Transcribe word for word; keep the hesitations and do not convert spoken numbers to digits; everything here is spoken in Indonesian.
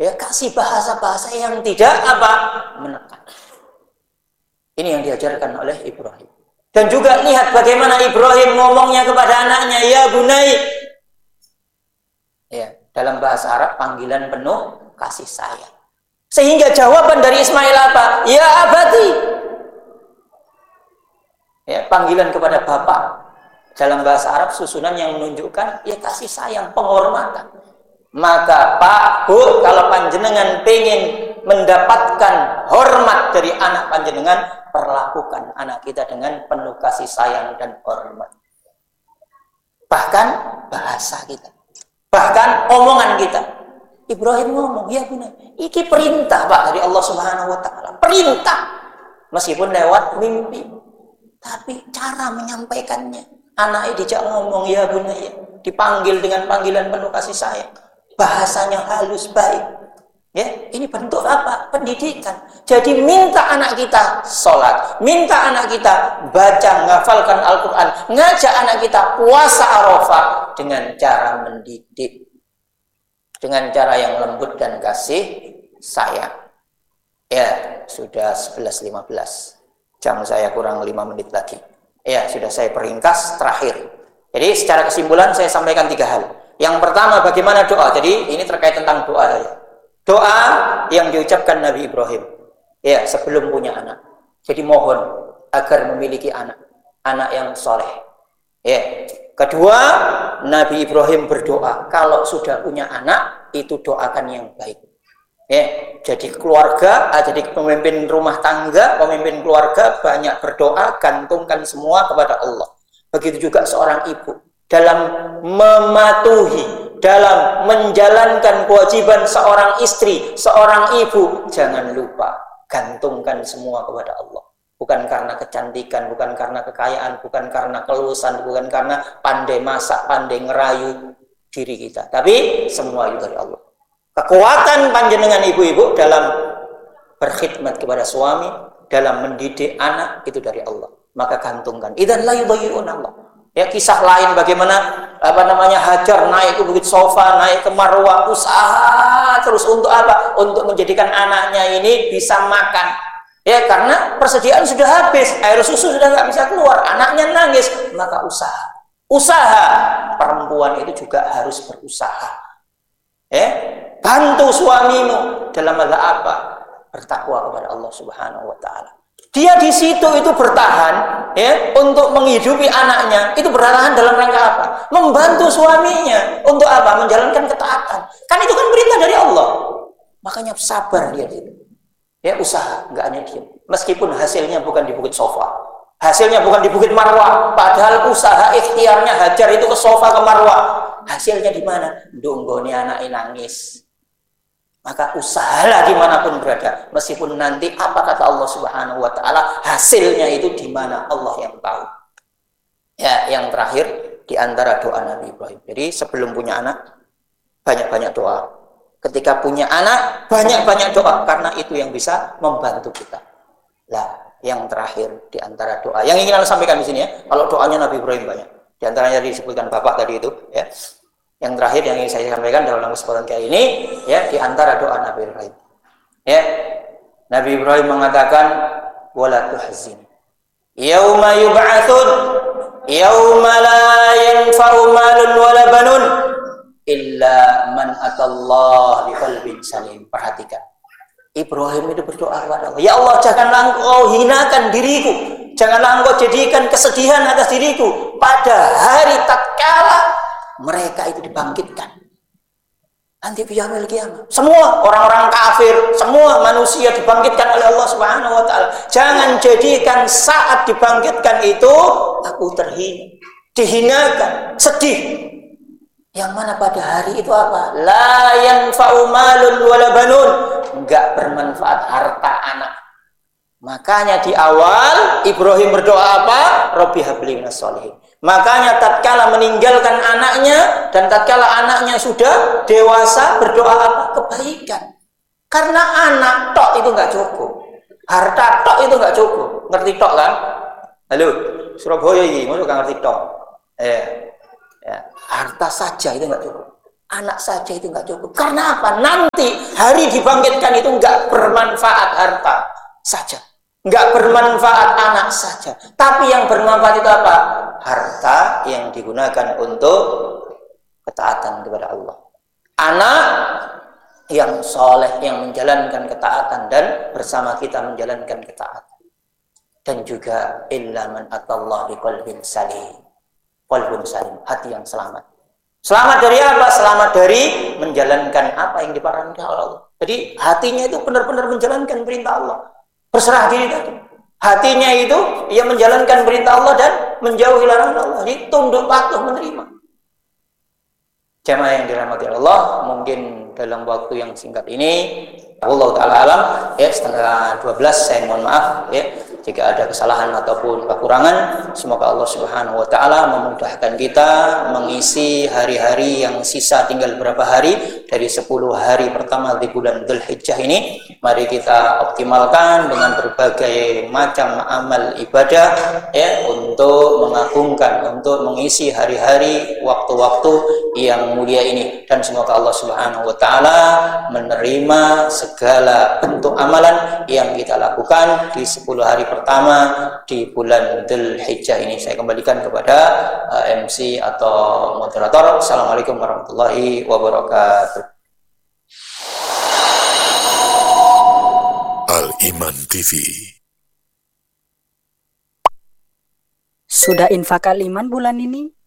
Ya, kasih bahasa-bahasa yang tidak apa? Menekan. Ini yang diajarkan oleh Ibrahim. Dan juga lihat bagaimana Ibrahim ngomongnya kepada anaknya, ya bunai. Ya, dalam bahasa Arab panggilan penuh kasih sayang. Sehingga jawaban dari Ismail apa? Ya abati. Ya, panggilan kepada bapak dalam bahasa Arab susunan yang menunjukkan ya kasih sayang, penghormatan. Maka Pak, Bu, kalau panjenengan pengen mendapatkan hormat dari anak panjenengan, perlakukan anak kita dengan penuh kasih sayang dan hormat. Bahkan bahasa kita, bahkan omongan kita. Ibrahim ngomong, ya benar. Iki perintah Pak dari Allah Subhanahu Wa Taala. Perintah, meskipun lewat mimpi, tapi cara menyampaikannya. Anaknya dijak ngomong, ya benar ya. Dipanggil dengan panggilan penuh kasih sayang. Bahasanya halus baik. Ya, ini bentuk apa? Pendidikan. Jadi minta anak kita sholat, minta anak kita baca, menghafalkan Al-Quran, ngajak anak kita puasa Arafah dengan cara mendidik, dengan cara yang lembut dan kasih sayang. Ya, sudah sebelas lima belas. Jam saya kurang lima menit lagi. Ya, sudah saya peringkas terakhir. Jadi secara kesimpulan saya sampaikan tiga hal. Yang pertama, bagaimana doa. Jadi ini terkait tentang doa ya. Doa yang diucapkan Nabi Ibrahim ya sebelum punya anak. Jadi mohon agar memiliki anak, anak yang soleh. Ya. Kedua, Nabi Ibrahim berdoa kalau sudah punya anak itu doakan yang baik. Ya, jadi keluarga, jadi pemimpin rumah tangga, pemimpin keluarga banyak berdoa, gantungkan semua kepada Allah. Begitu juga seorang ibu dalam mematuhi, dalam menjalankan kewajiban seorang istri, seorang ibu, jangan lupa gantungkan semua kepada Allah. Bukan karena kecantikan, bukan karena kekayaan, bukan karena kelulusan, bukan karena pandai masak, pandai ngerayu diri kita. Tapi semua itu dari Allah. Kekuatan panjenengan ibu-ibu dalam berkhidmat kepada suami, dalam mendidik anak itu dari Allah. Maka gantungkan. Idzan la yudayyi'un Allah. Ya, kisah lain bagaimana apa namanya Hajar naik ke bukit Sofa, naik ke Marwah, usaha terus untuk apa? Untuk menjadikan anaknya ini bisa makan. Ya, karena persediaan sudah habis, air susu sudah nggak bisa keluar, anaknya nangis, maka usaha. Usaha. Perempuan itu juga harus berusaha. Ya, bantu suamimu dalam hal apa? Bertakwa kepada Allah Subhanahu Wa Taala. Dia di situ itu bertahan ya untuk menghidupi anaknya. Itu bertahan dalam rangka apa? Membantu suaminya untuk apa? Menjalankan ketaatan. Kan itu kan perintah dari Allah. Makanya sabar dia itu. Ya, usaha, enggak hanya diam. Meskipun hasilnya bukan di bukit Sofa. Hasilnya bukan di bukit Marwah, padahal usaha ikhtiarnya Hajar itu ke Sofa ke Marwah. Hasilnya di mana? Dunggone anake nangis. Maka usahalah dimanapun berada, meskipun nanti apa kata Allah Subhanahu Wa Taala, hasilnya itu di mana Allah yang tahu. Ya, yang terakhir di antara doa Nabi Ibrahim. Jadi sebelum punya anak banyak-banyak doa. Ketika punya anak banyak-banyak doa, karena itu yang bisa membantu kita. Lah, yang terakhir di antara doa yang ingin saya sampaikan di sini ya. Kalau doanya Nabi Ibrahim banyak. Di antaranya disebutkan Bapak tadi itu, ya. Yang terakhir yang ingin saya sampaikan dalam kesempatan kali ini, ya, di antara doa Nabi Ibrahim. Ya, Nabi Ibrahim mengatakan, "Wala tuhzin yauma yub'atsun yauma la yanfa'u malun wala banun illa man atallah biqalbin salim." Perhatikan. Ibrahim itu berdoa kepada Allah, "Ya Allah, janganlah Engkau hinakan diriku. Janganlah Engkau jadikan kesedihan atas diriku pada hari tatkala mereka itu dibangkitkan. Nanti yaumil qiyamah. Semua orang-orang kafir, semua manusia dibangkitkan oleh Allah Subhanahu Wa Taala. Jangan jadikan saat dibangkitkan itu aku terhina, dihinakan, sedih. Yang mana pada hari itu apa? La yanfa'u malun wala banun. Enggak bermanfaat harta anak. Makanya di awal Ibrahim berdoa apa? Rabbi habli minas sholihin. Makanya tatkala meninggalkan anaknya dan tatkala anaknya sudah dewasa berdoa apa? Kebaikan. Karena anak tok itu enggak cukup. Harta tok itu enggak cukup. Ngerti tok kan? Halo, Surabaya ini, mau enggak ngerti tok? Eh. Ya, harta saja itu enggak cukup. Anak saja itu nggak cukup. Karena apa? Nanti hari dibangkitkan itu nggak bermanfaat harta saja, nggak bermanfaat anak saja. Tapi yang bermanfaat itu apa? Harta yang digunakan untuk ketaatan kepada Allah. Anak yang soleh, yang menjalankan ketaatan dan bersama kita menjalankan ketaatan. Dan juga illa man atallahi biqalbin salim. Qalbun salim, hati yang selamat. Selamat dari apa? Selamat dari menjalankan apa yang diperintahkan Allah. Jadi hatinya itu benar-benar menjalankan perintah Allah. Berserah diri tadi. Hatinya itu ia menjalankan perintah Allah dan menjauhi larangan Allah. Jadi tunduk patuh menerima. Jamaah yang dirahmati Allah, mungkin dalam waktu yang singkat ini, Allah Ta'ala alam, ya setengah dua belas, saya mohon maaf ya jika ada kesalahan ataupun kekurangan. Semoga Allah Subhanahu wa Ta'ala memudahkan kita mengisi hari-hari yang sisa tinggal berapa hari dari sepuluh hari pertama di bulan Dzulhijjah ini. Mari kita optimalkan dengan berbagai macam amal ibadah ya untuk mengagungkan, untuk mengisi hari-hari waktu-waktu yang mulia ini. Dan semoga Allah Subhanahu wa Ta'ala menerima segala bentuk amalan yang kita lakukan di sepuluh hari pertama di bulan Dzulhijjah ini. Saya kembalikan kepada uh, M C atau moderator. Assalamualaikum warahmatullahi wabarakatuh. Al-Iman T V. Sudah infak Al-Iman bulan ini?